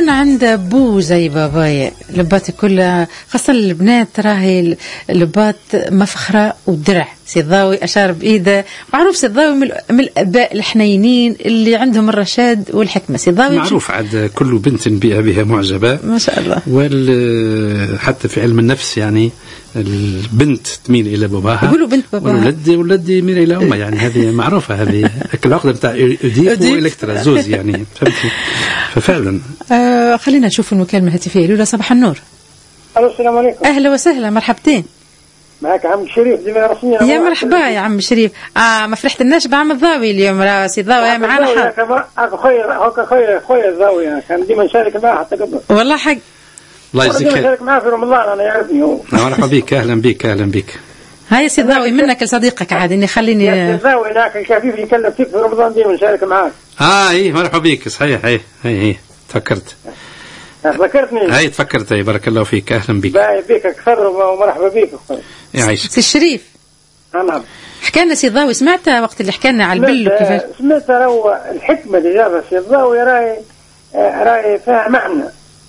يكون عند بو زي بابايا لبات كلها، خاصة البنات راهي لبات مفخرة ودرع. سيضاوي أشار بإيده، معروف سيضاوي من الآباء الحنينين اللي عندهم الرشاد والحكمة. سيضاوي معروف عاد كل بنت بها معجبة ما شاء الله. حتى في علم النفس يعني البنت تميل إلى باباها، يقولوا بنت باباها، والولد يميل إلى أمه. يعني هذه معروفة، هذه العقدة بتاع أوديب وإلكترا زوز يعني، فهمتي؟ ففعلا خلينا نشوف المكالمة الهاتفية. لولا صباح النور. السلام عليكم. أهلا وسهلا، مرحبتين. معك عم شريف جميع رسمية. يا مرحبا يا عم شريف. ما فرحت الناس بعم الضاوي اليوم، راسي ضاوي معنا حق. خويا الضاوي كان ديما نشارك معاه حتى قبل. والله حق. الله يجزيك خير. نشارك معاه في رمضان، أنا يعرفني هو. مرحبا بك، أهلا بك أهلا بك. هاي سي ضاوي منك لصديقك عاد إني خليني. يا الضاوي هناك الكفيف يكلم فيك في رمضان ديما نشارك معاه. إيه مرحبا بك، صحيح. إيه تفكرت. ذكرتني. هاي تفكرت. بارك الله فيك، أهلا بك. باي بك أكثر ومرحبا بك أخوي. يعيشك. سي الشريف. نعم. حكينا سي ضاوي، سمعت وقت اللي حكينا على البل وكيفاش؟ سمعت رو الحكمة اللي جابها سي ضاوي راي فيها معنى.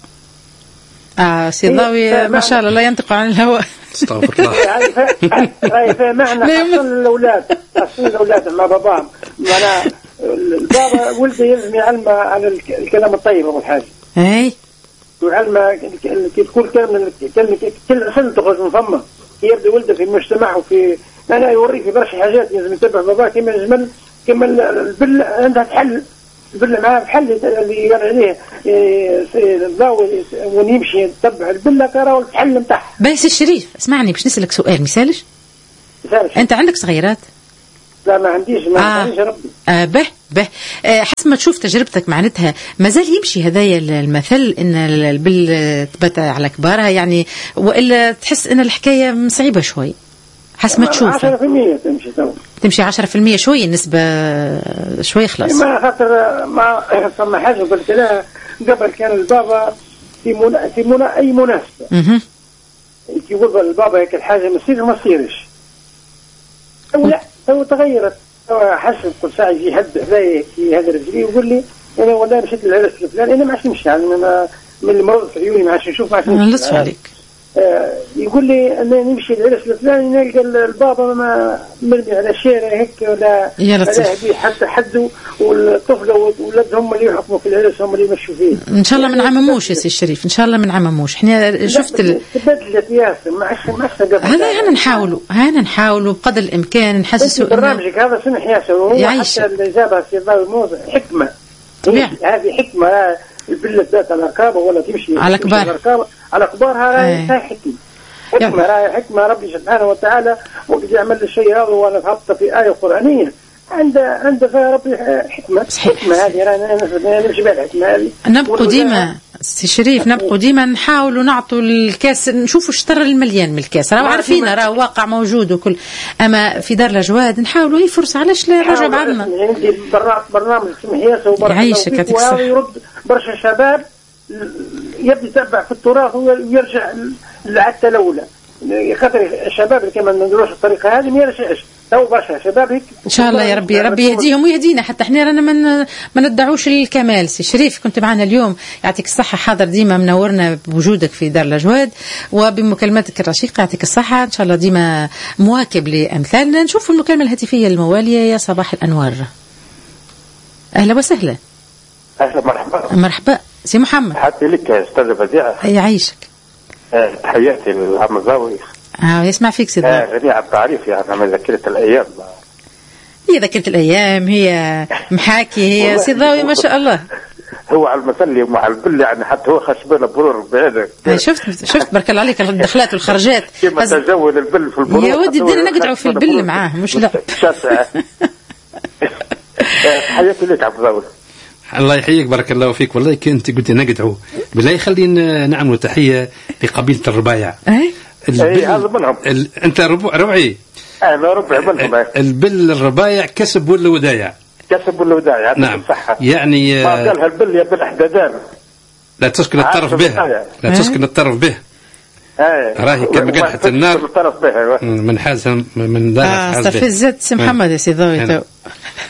سي ضاوي ما شاء الله لا ينطق عن الهواء. استغفر الله. راي فيها معنى أصل الأولاد مع باباهم. معناها البابا ولده يلزم يعلمه على الكلام الطيب أول حاجة. أي. وعلمه تقول كل سنة تخرج من فمه، يبدأ ولده في المجتمع وفي أنا يوريه في برشا حاجات لازم يتبع باباه كما البل عندها تحل. البل معاه بحل اللي قال عليه الضاوي ونمشي يتبع البل كرا والحل متاعها. بس الشريف اسمعني باش نسألك سؤال مثالش. أنت عندك صغيرات؟ لا ما عنديش ربي. به حسب ما تشوف تجربتك معناتها مازال يمشي هذايا المثل ان البل تبت على كبارها يعني، والا تحس ان الحكايه صعيبه شوي حسب ما تشوف؟ 10% تمشي 10% شوي النسبه شوي خلاص. ما خاطر ما ثم حاجه قلت لها قبل كان البابا في اي مناسبه يقول البابا هيك الحاجه ما تصيرش او لا تو تغيرت. حسب كل ساعة يجي حد هذا في هذا الرجلي يقول لي أنا والله مشيت للعرس الفلاني أنا ما عادش نمشي يعني من المرض في عيوني ما عادش نشوف ما عادش نمشي. لطف عليك. يقول لي أنا نمشي للعرس الفلاني نلقى البابا ما مرمي على الشارع هيك ولا حتى حد والطفلة وولادهم اللي يحكموا في العرس هم اللي يمشوا فيه. إن شاء الله من عمموش يا سي الشريف، إن شاء الله من عمموش. إحنا شفت تبدلت ياسر ما عادش هذا هانا نحاولوا بقدر الإمكان نحسسوا برنامجك هذا سمح ياسر وهو حتى اللي جابها في ضوء الموضوع حكمة. هذه حكمة البلة ذات على ركابة ولا تمشي على كبار على كبارها راهي حكمة ربي سبحانه وتعالى وقد يعمل الشيء هذا وأنا حاطه في آية قرآنية عند فيها ربي حكمة هذه رانا نمشي بالحكمة هذه. نبقوا ديما سي شريف نبقوا ديما نحاولوا نعطوا الكاس نشوفوا الشطر المليان من الكاس راهو عارفين راه واقع موجود وكل. أما في دار الأجواد نحاولوا هي فرصة علاش لا نرجعوا بعضنا. عندي برنامج اسمه حياسة يعيشك ويرد برشا شباب يبدأ يتبع في التراث ويرجع للعادة الأولى. خاطر الشباب اللي كمان ما نديروش الطريقة هذه ما يرجعش. تو برشا شباب هيك ان شاء الله يا ربي يهديهم ويهدينا حتى احنا رانا ما ندعوش الكمال. سي شريف كنت معنا اليوم يعطيك الصحه، حاضر ديما منورنا بوجودك في دار الاجواد وبمكالماتك الرشيقه يعطيك الصحه. ان شاء الله ديما مواكب لامثالنا. نشوف المكالمه الهاتفيه المواليه. يا صباح الانوار، اهلا وسهلا. اهلا مرحبا سي محمد. حتى لك يا استاذ بديعه. يعيشك. تحياتي للعم الضاوي. يسمع فيك سيدي. غنية عن التعريف يعني من ذاكرة الأيام. هي ذاكرة الأيام هي محاكي هي سيضاوي ما شاء الله. هو على المثل ومع البل يعني حتى هو خشبنا برور بهذا. شفت بارك الله عليك الدخلات والخرجات. كيما تجول البل في البرور. يا ودي بدينا نقطعوا في البل معاه مش لعب. حياتي لك عبد الضاوي. الله يحييك بارك الله فيك. والله كنت قلت نقطعوا بالله خلينا نعملوا تحية لقبيلة الربايع. هذا منهم. انت ربعي. انا ربع منهم. البل الربايع كسب ولا ودايع؟ كسب ولا ودايع. نعم. الصحة. يعني ما قالها البل يا بن احدادان. لا تسكن الطرف بها. لا تسكن الطرف به. راهي كما قدحة النار من حازم من دار استفزت سي محمد يا سي ضوي تو.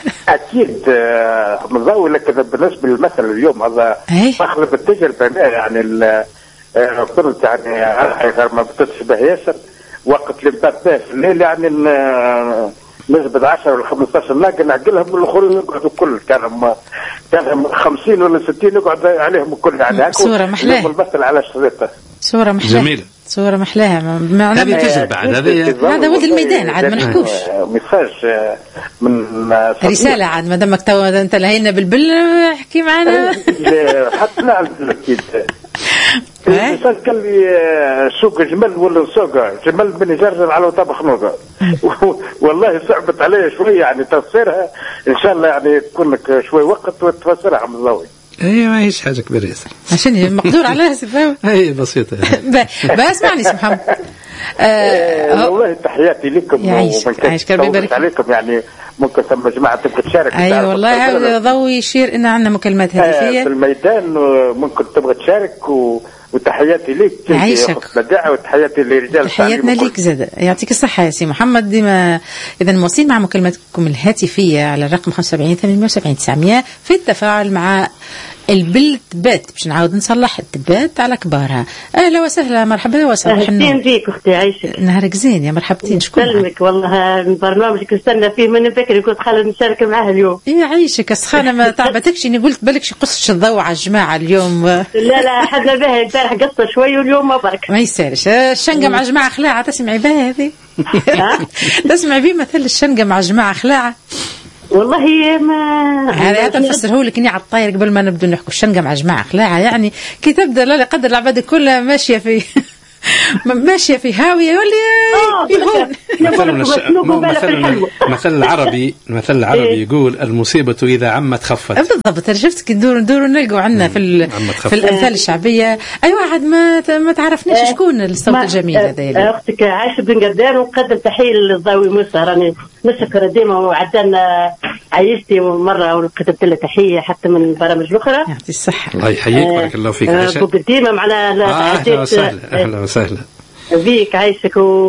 اكيد مضوي. لك بالنسبه للمثل اليوم هذا اغلب التجربه يعني قلت يعني غير ما بتشبه ياسر وقت اللي بدات في الليل يعني نسبة 10 ولا 15 لكن نعقلهم والاخرين يقعدوا الكل كان 50 ولا 60 يقعد عليهم الكل يعني صورة محلاها المثل على الشريطة صورة محلاها جميلة صورة محلاها هذه تجربة هذا ولد الميدان عاد ما نحكوش ميساج من رسالة عاد ما دامك تو انت لهينا بالبل احكي معنا حتى نعرف اكيد الإنسان قال لي سوق جمل ولا سوق جمل بن جرجر على طبخ نوقة والله صعبت علي شوية يعني تفسيرها إن شاء الله يعني تكون لك شوي وقت وتفسرها عم الضوي. اي ما هيش حاجه كبيره ياسر عشان مقدور عليها سفاوي اي بسيطه بس معني محمد والله تحياتي لكم يعيشك ربي يبارك عليكم يعني ممكن ثم جماعه تشارك اي والله ضوي يشير ان عندنا مكالمات هاتفيه في الميدان ممكن تبغى تشارك وتحياتي ليك يعيشك وتحياتي للرجال تحياتنا ليك زاد يعطيك الصحه يا سي محمد ديما اذا مواصلين مع مكالماتكم الهاتفيه على الرقم 75 870 900 في التفاعل مع البل تبات باش نعاود نصلح التبات على كبارها. اهلا وسهلا مرحبا وسهلا حنون فيك اختي عايشه نهارك زين يا مرحبتين شكون سلمك والله برنامجك نستنى فيه من بكري كنت خالد نشارك معاه اليوم يعيشك السخانه ما تعبتكش اني قلت بالك شي قصش الضوء على الجماعه اليوم لا حدنا بها البارح قصه شوي واليوم ما برك ما يسالش الشنقه مع جماعه خلاعه تسمعي بها هذه تسمعي بيه مثل الشنقه مع جماعه خلاعه والله ما هذا تفسره لك اني على الطاير قبل ما نبدا نحكوا الشنقه مع جماعه خلاعه يعني كي تبدا لا قدر العباد كلها ماشيه في هاويه يقول مثل العربي يقول المصيبه اذا عمت خفت. بالضبط انا شفتك ندور نلقوا عندنا في الامثال الشعبيه. ايوه عاد ما تعرفناش شكون الصوت الجميل هذا اختك عايشه بن قردان ونقدم تحيه للضاوي موسى راني نشكر ديما وعدنا عيشتي مره وكتبت له تحيه حتى من البرامج الاخرى. يعطي الصحه الله يحييك بارك الله فيك عايشه ديما معنا اهلا وسهلا بيك عايشك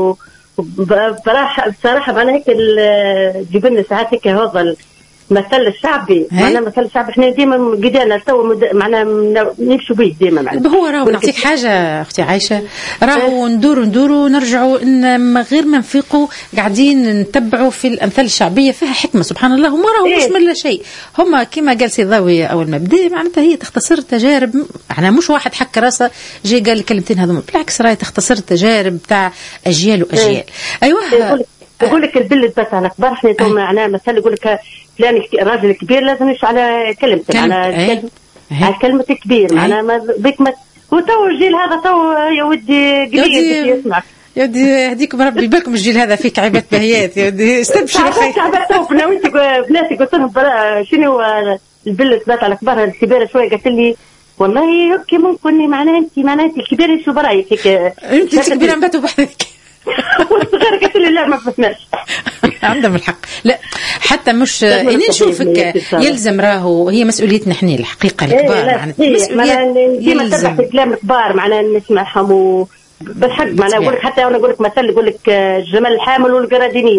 بصراحه معنا هيك جيب لنا ساعات هيك هذا المثل الشعبي معنا مثل الشعبي احنا ديما قدانا تو معنا نمشوا بيه ديما معنا هو راهو نعطيك حاجه اختي عايشه راهو ندوروا نرجعوا ان غير ما نفيقوا قاعدين نتبعوا في الامثال الشعبيه فيها حكمه سبحان الله هما راهو مش من لا شيء هما كما قال سي ضاوي اول ما بدا معناتها هي تختصر تجارب يعني مش واحد حك راسه جاي قال الكلمتين هذوما بالعكس راهي تختصر تجارب تاع اجيال واجيال. ايوه يقول لك البلد بس على كبار احنا تو معناه مثلا يقول لك فلان راجل كبير لازم يمشي على كلمته على كلمة كبير معناه ما بك ما هو تو الجيل هذا تو يا ودي قليل يسمعك يا ودي يهديكم ربي بالكم الجيل هذا فيه كعبات بهيات يا ودي استبشروا خير كعبات توفنا وانت بناتي قلت لهم شنو البلد بات على كبارها الكبيرة شوية قالت لي والله اوكي ممكن معناه انت الكبيرة شو برايك هيك انت الكبيرة نباتوا بحذك والصغير قلت لي لا ما فهمناش عندهم الحق لا حتى مش اني نشوفك يلزم راهو هي مسؤوليتنا احنا الحقيقه الكبار معناتها ديما تبع في كلام الكبار معناها نسمعهم بالحق معناها نقول لك حتى انا نقول لك مثل يقول لك الجمل الحامل والقرادينين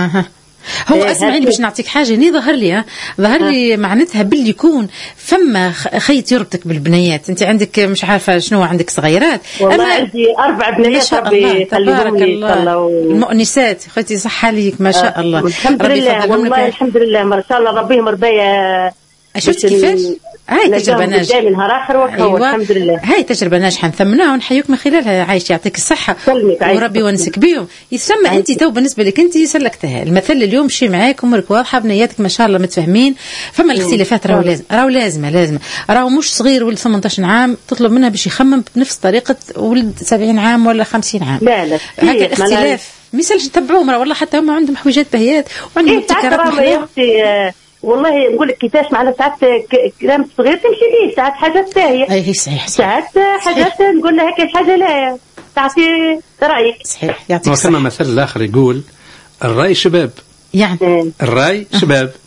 هو اسمعيني باش نعطيك حاجه ني ظهر لي معناتها باللي يكون فما خيط يربطك بالبنيات انت عندك مش عارفه شنو عندك صغيرات والله عندي 4 بنيات ربي تبارك الله المؤنسات خوتي صحه ليك ما شاء الله الحمد لله والله الحمد لله ما شاء الله ربيهم ربايا شفت كيفاش هاي تجربة ناجحة من نهار آخر أيوة. الحمد لله هاي تجربة ناجحة نثمناها ونحييك من خلالها عايش يعطيك الصحة وربي يونسك بيهم يسمى أنت تو بالنسبة لك أنت سلكتها المثل اليوم شي معاك أمورك واضحة بنياتك ما شاء الله متفاهمين فما الاختلافات راهو لازمة راهو مش صغير ولد 18 عام تطلب منها باش يخمم بنفس طريقة ولد 70 عام ولا 50 عام لا هكا الاختلاف ميسالش تتبعوهم والله حتى هم عندهم حويجات بهيات وعندهم ابتكارات والله نقول لك كيفاش معنا ساعات كلام صغير تمشي ليه ساعات حاجات تاهية اي صحيح ساعات حاجات نقول لها هيك الحاجة لا تعطي رأيك صحيح يعطيك ثم مثل الآخر يقول الرأي شباب يعني الرأي شباب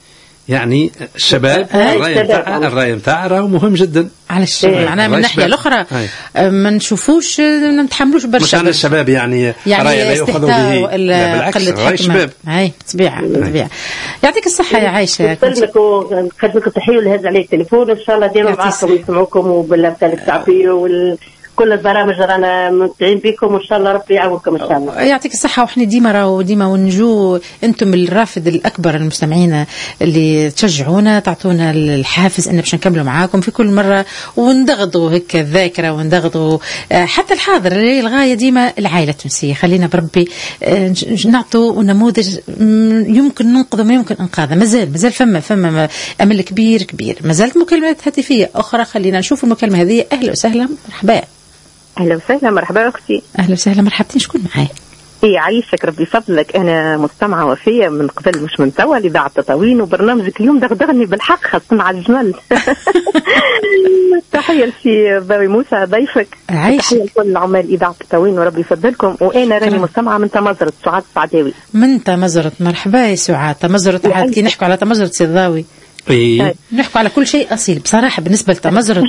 يعني الشباب الرأي نتاع راهو مهم جدا على الشباب. معناها من الناحية الأخرى ما نشوفوش ما نتحملوش برشا. مش على الشباب يعني رأي لا يؤخذ به، بالعكس رأي الشباب. هاي طبيعة. يعطيك الصحة يا عايشة. نقدملكم تحية لهذا عليه التليفون، إن شاء الله ديما معكم يسمعوكم وبالأمثال التعبير كل البرامج رانا ممتعين بكم، وان شاء الله ربي يعاونكم ان شاء الله. يعطيك الصحه. وحنا ديما ونجو انتم الرافد الاكبر المستمعين اللي تشجعونا تعطونا الحافز ان باش نكملوا معاكم في كل مره، وندغضوا هيك الذاكره وندغضوا حتى الحاضر. الغايه ديما العائله التونسيه. خلينا بربي نعطوا نموذج يمكن ننقذه ما يمكن انقاذه. مازال فما امل كبير. مازالت مكالمات هاتفيه اخرى. خلينا نشوف المكالمه هذه. اهلا وسهلا، مرحبا. أهلا وسهلا، مرحبا أختي. أهلا وسهلا، مرحبتين. شكون معايا؟ يعيشك ربي فضلك. أنا مستمعة وفية من قبل مش من توا لإذاعة تطاوين، وبرنامجك اليوم دغدغني بالحق خاصة على الجمل. تحية لسي ضوي موسى ضيفك. تحية لكل عمال إذاعة تطاوين وربي يفضلكم. وأنا راني مستمعة من تمزرة سعاد السعداوي. من تمزرة. مرحبا يا سعاد. تمزرة عاد كي نحكوا على تمزرة سي ضاوي نحكوا على كل شيء أصيل بصراحة. بالنسبة لتمزرت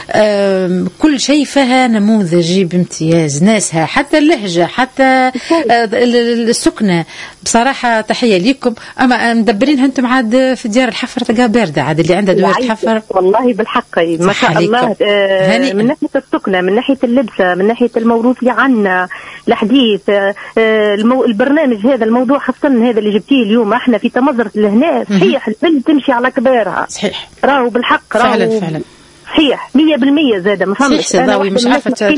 كل شيء فيها نموذجي بامتياز. ناسها حتى اللهجة حتى السكنة بصراحة. تحية لكم. أما مدبرين أنتم عاد في ديار الحفر تلقاها باردة عاد اللي عندها ديار الحفر والله بالحق ما شاء الله. من ناحية السكنة، من ناحية اللبسة، من ناحية الموروث اللي عنا، الحديث، البرنامج هذا، الموضوع خاصة هذا اللي جبتيه اليوم. احنا في تمزرة لهنا صحيح البلد تمشي على كبارها صحيح. راهو بالحق راهو فعلا صحيح 100% زاده. ما فهمتش أنا مش عارفه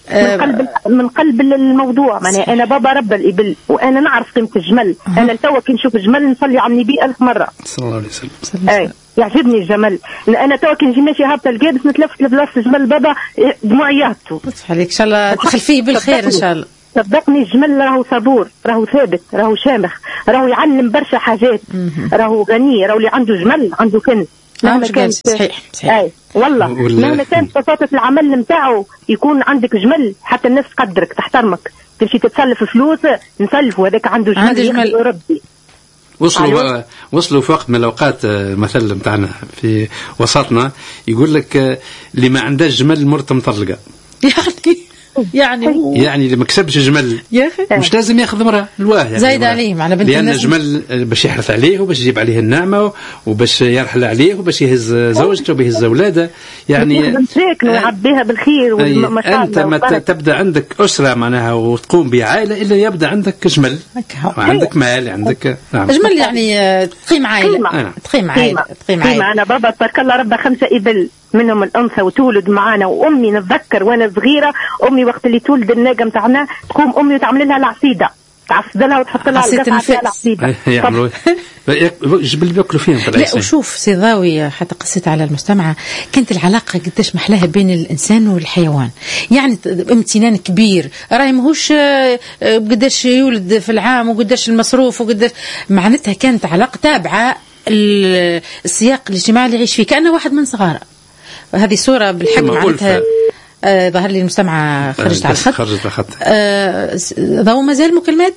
من قلب الموضوع. معناها انا بابا رب الابل وانا نعرف قيمه الجمل. انا توا كي نشوف الجمل نصلي على النبي 1000 مره صلى الله عليه وسلم. يعجبني الجمل. انا توا كي نجي ماشي هابطه القادس نتلفت لبلاصه الجمل بابا دموعياته. عليك ان شاء الله تدخل فيه بالخير ان شاء الله. صدقني الجمل راهو صبور، راهو ثابت، راهو شامخ، راهو يعلم برشا حاجات، راهو غني، راهو اللي عنده جمل عنده كنز. مهما كانت صحيح والله مهما كانت بساطة العمل نتاعو يكون عندك جمل حتى الناس تقدرك تحترمك. تمشي تتسلف فلوس نسلف وهذاك عنده جمل ربي. وصلوا في وقت من الأوقات مثل متاعنا في وسطنا يقول لك اللي ما عندهش جمل مرته مطلقة. يعني اللي ما كسبش جمل مش لازم ياخذ مرة الواه يعني زايد عليه معنا بنت لأن الجمل باش يحرث عليه وباش يجيب عليه النعمة وباش يرحل عليه وباش يهز زوجته وبيهز أولاده يعني ويعبيها بالخير. أنت ما تبدأ عندك أسرة معناها وتقوم بعائلة إلا يبدأ عندك جمل وعندك مال عندك جمل يعني تقيم عائلة تقيم عائلة. أنا بابا تبارك الله ربى 5 إبل منهم الأنثى وتولد معانا. وأمي نتذكر وأنا صغيرة أمي وقت اللي تولد الناقة متاعنا تقوم أمي وتعمل لها العصيدة تعصد لها وتحط لها القطعة فيها العصيدة. يعملوا جبل بياكلوا فيهم. لا وشوف سيضاوي حتى قصيت على المستمعة كانت العلاقة قداش محلاها بين الإنسان والحيوان. يعني امتنان كبير راهي ماهوش قداش يولد في العام وقداش المصروف وقداش معناتها كانت علاقة تابعة السياق الاجتماعي اللي يعيش فيه كأنه واحد من صغاره. هذه صورة بالحق معناتها ظهر لي المستمعة خرجت على الخط. ضو مازال مكالمات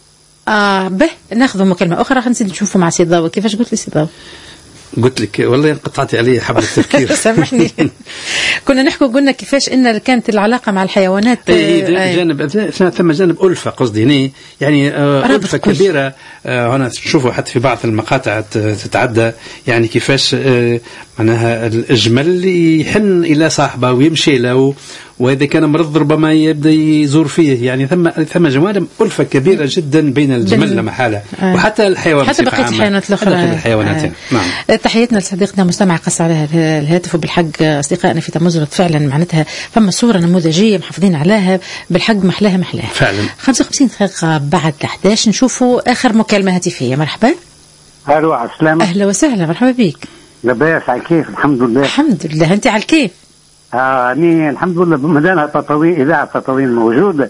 به ناخذ مكالمة أخرى. خلينا نشوفوا مع سيد ضو. كيفاش قلت لي سيد ضو؟ قلت لك والله انقطعت علي حبل التفكير. سامحني. كنا نحكوا قلنا كيفاش ان كانت العلاقة مع الحيوانات جانب ثم جانب ألفة قصدي هنا يعني ألفة كبيرة. هنا تشوفوا حتى في بعض المقاطع تتعدى يعني كيفاش معناها الجمل يحن إلى صاحبه ويمشي له وإذا كان مرض ربما يبدأ يزور فيه. يعني ثم جوانب ألفة كبيرة جدا بين الجمل محالة وحتى الحيوانات حتى بقية الحيوانات الأخرى. الحيوانات نعم. تحياتنا لصديقنا مستمع قص على الهاتف. وبالحق أصدقائنا في تمزرت فعلا معناتها فما صورة نموذجية محافظين عليها بالحق محلاها فعلا. 55 دقيقة بعد 11 نشوفوا آخر مكالمة هاتفية. مرحبا. ألو على السلامة. أهلا وسهلا مرحبا بك. لباس على كيف؟ الحمد لله. الحمد لله. أنت على كيف؟ أني الحمد لله بمدانها تطاوين إذاعة تطاوين موجودة.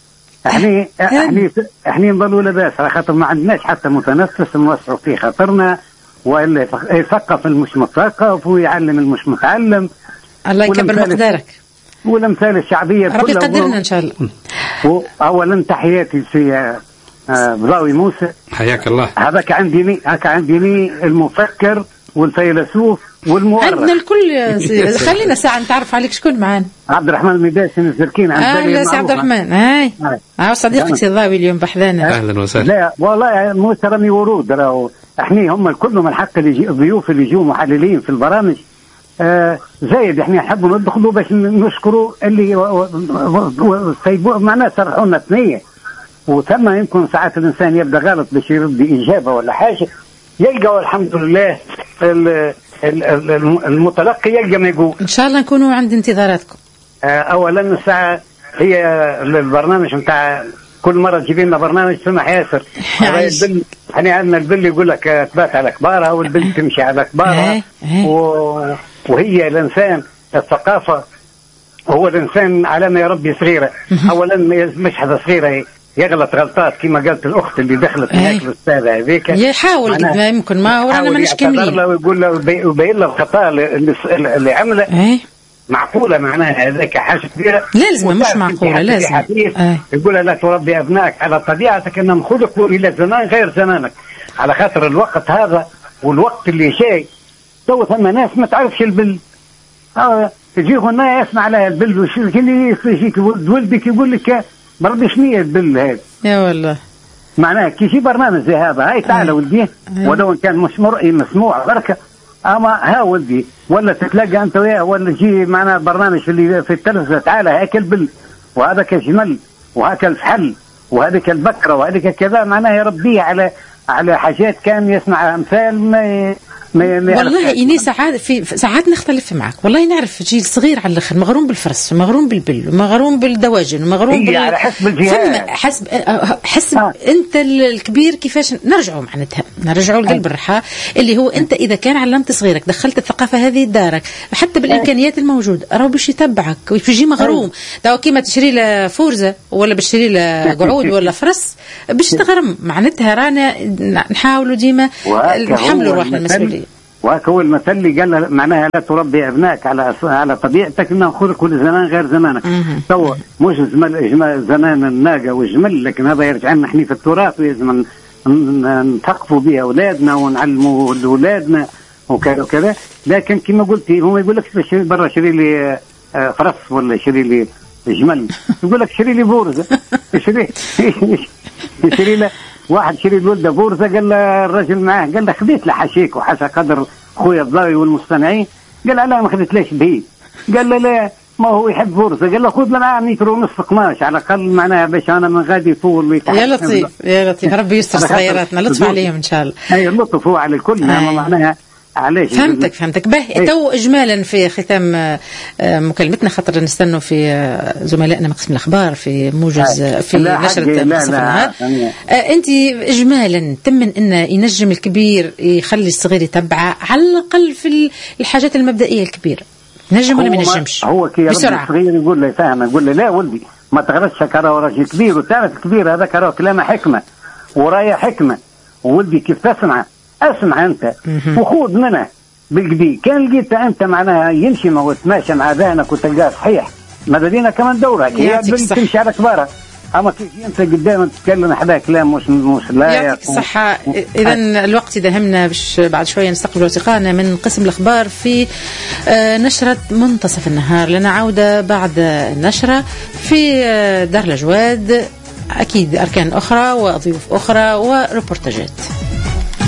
احنا نضلوا لباس على خاطر ما عندناش حتى متنفس نوسعوا فيه خاطرنا وإلا يثقف المش مثقف ويعلم المش متعلم. الله يكبر مقدارك. والأمثال الشعبية ربي يقدرنا إن شاء الله. أولا تحياتي في بضاوي موسى. حياك الله. هذاك عندي المفكر والفيلسوف والمؤرخ. عندنا الكل. خلينا ساعة نتعرف عليك شكون معانا. عبد الرحمن المداسي من الزركين. لا سي عبد الرحمن. صديقك سي ضاوي اليوم بحذانا. أهلا وسهلا. لا والله موسى رمي ورود. راهو احنا هم كلهم من حق الضيوف اللي يجوا محللين في البرامج زايد احنا نحبوا ندخلوا باش نشكروا اللي معناه سرحوا لنا ثنيه. وثم يمكن ساعات الانسان يبدا غلط باش يرد اجابه ولا حاجه يلقى الحمد لله المتلقي يلقى ما يقول. ان شاء الله نكونوا عند انتظاراتكم. اولا الساعه هي البرنامج نتاع كل مره تجيب لنا برنامج سمح ياسر. احنا عندنا البل يقول لك تبات على كبارها والبل تمشي على كبارها. وهي الانسان الثقافه هو الانسان علامه يا ربي صغيره. اولا مش حدا صغيره يغلط غلطات كما قالت الاخت اللي دخلت هناك الاستاذه هذيك يحاول قد ما يمكن ما هو رانا ماناش كاملين ويقول له ويبين له الخطا اللي عمله معقوله معناها هذاك حاجه كبيره لازم مش معقوله لازم يقول لا تربي ابنائك على طبيعتك انهم خلقوا الى زمان غير زمانك على خاطر الوقت هذا والوقت اللي جاي تو ثم ناس ما تعرفش البل تجيه هنا يسمع عليها البل وش اللي يجيك ولدك يقول لك بربي شنية البل هذا يا والله معناها كي يجي برنامج زي هذا هاي تعال ولدي ولو كان مش مرئي مسموع بركه اما ها ولدي ولا تتلاقى انت وياه ولا تجي معنا برنامج اللي في التلفزه تعال هيك البل وهذا كجمل وهكا الفحل وهذيك البكره وهذيك كذا معناها يربيه على حاجات كان يسمع امثال ما والله إني ساعات نختلف معك والله نعرف جيل صغير على الآخر مغروم بالفرس ومغروم بالبل ومغروم بالدواجن ومغروم على حسب الجهات حسب أنت الكبير كيفاش نرجعوا لقلب الرحى اللي هو أنت إذا كان علمت صغيرك دخلت الثقافة هذه دارك حتى بالإمكانيات الموجودة راهو باش يتبعك ويجي يجي مغروم داو كيما تشري له فورزة ولا بتشتري له قعود ولا فرس باش تغرم معناتها رانا نحاولوا ديما نحملوا روحنا المسؤولية وهكا هو المثل اللي قال معناها لا تربي ابنائك على طبيعتك انه خذ كل زمان غير زمانك تو مش زمان الناقه والجمل لكن هذا يرجع لنا احنا في التراث ولازم نثقفوا به اولادنا ونعلموا لاولادنا وكذا لكن كما قلتي هو يقول لك برا شري لي فرس ولا شري لي جمل يقول لك شري لي بورزه شري له واحد شري الولده بورزه قال له الرجل معاه قال له خذيت له حشيك وحشا قدر خويا الضاوي والمصطنعين قال له لا ما خذيتليش به قال له لا ما هو يحب بورزه قال له خذ له معاه متر ونصف قماش على الاقل معناها باش انا من غادي يطول يا لطيف ربي يستر صغيراتنا لطف عليهم ان شاء الله اي اللطف هو على الكل معناها علاش فهمتك به تو اجمالا في ختام مكالمتنا خاطر نستنوا في زملائنا مقسم الاخبار في موجز في نشره منتصف النهار انت اجمالا تمن ان ينجم الكبير يخلي الصغير يتبعه على الاقل في الحاجات المبدئيه الكبيره نجم ولا ما نجمش هو كي الصغير يقول له فاهم يقول له لا ولدي ما تغرسش كرا راجل كبير وتعرف الكبير هذا كرا كلامه حكمه ورايه حكمه وولدي كيف تسمع اسمع انت وخذ منه بالقدي كان لقيت انت معناها يمشي ما وتماشى مع ذهنك وتلقاه صحيح ماذا بينا كمان دورك هي تمشي على كبارها اما كيف انت قدام تتكلم حدا كلام مش لا يعطيك الصحه اذا الوقت يدهمنا باش بعد شويه نستقبل اصدقائنا من قسم الاخبار في نشره منتصف النهار لنا عوده بعد النشره في دار الجواد اكيد اركان اخرى وضيوف اخرى وريبورتاجات